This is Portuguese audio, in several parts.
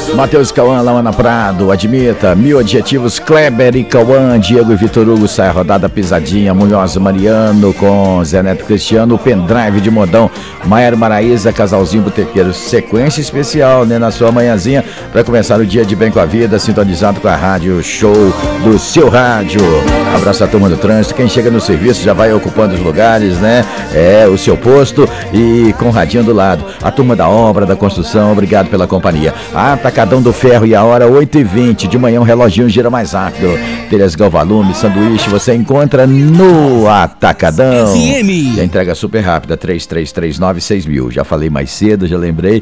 Matheus Cauã, Lawana Prado, Admita, 1000 adjetivos, Kleber e Cauã, Diego e Vitor Hugo, sai a rodada pisadinha, Munhoz Mariano com Zé Neto Cristiano, pendrive de modão, Maiara Maraíza, casalzinho botequeiro, sequência especial, né, na sua manhãzinha, para começar o dia de bem com a vida, sintonizado com a rádio show do seu rádio. Abraço a turma do trânsito, quem chega no serviço já vai ocupando os lugares, né, o seu posto e com o radinho do lado. A turma da obra, da construção, obrigado pela companhia. Atacadão do Ferro e a hora 8h20, de manhã o reloginho gira mais rápido. Telhas Galvalume, sanduíche, você encontra no Atacadão. FM. E a entrega super rápida, 3339-6000. Já falei mais cedo, já lembrei.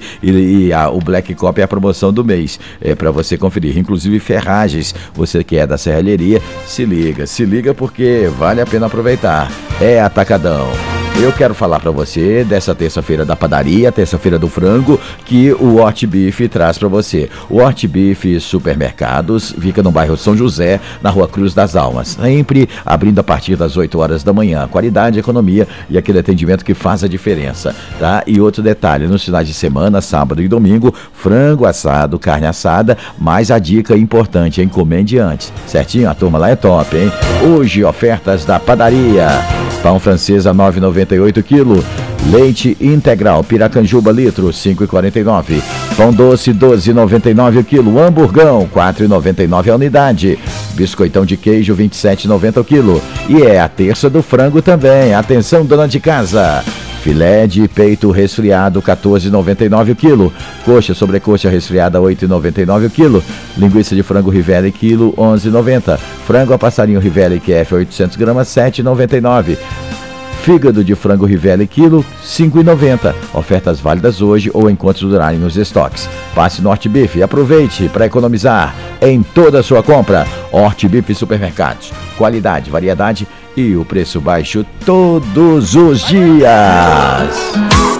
O Black Cop é a promoção do mês, para você conferir. Inclusive ferragens, você que é da serralheria, se liga porque vale a pena aproveitar. É Atacadão. Eu quero falar para você dessa terça-feira da padaria, terça-feira do frango, que o Hot Beef traz para você. O Hot Beef Supermercados fica no bairro São José, na Rua Cruz das Almas. Sempre abrindo a partir das 8 horas da manhã. Qualidade, economia e aquele atendimento que faz a diferença, tá? E outro detalhe, nos finais de semana, sábado e domingo, frango assado, carne assada, mas a dica importante, encomende antes, certinho? A turma lá é top, hein? Hoje, ofertas da padaria. Pão francês a 9,98 kg. Leite integral Piracanjuba litro 5,49. Pão doce 12,99 kg. Hamburgão 4,99 a unidade. Biscoitão de queijo 27,90 o quilo. E é a terça do frango também. Atenção, dona de casa. Filé de peito resfriado, 14,99 o quilo. Coxa, sobrecoxa resfriada, 8,99 o quilo. Linguiça de frango Rivelli, quilo, 11,90. Frango a passarinho Rivelli QF, 800 gramas, 7,99. Fígado de frango Rivelli, quilo, 5,90. Ofertas válidas hoje ou enquanto durarem nos estoques. Passe no Hot Beef e aproveite para economizar em toda a sua compra. Hot Beef Supermercados. Qualidade, variedade e o preço baixo todos os dias.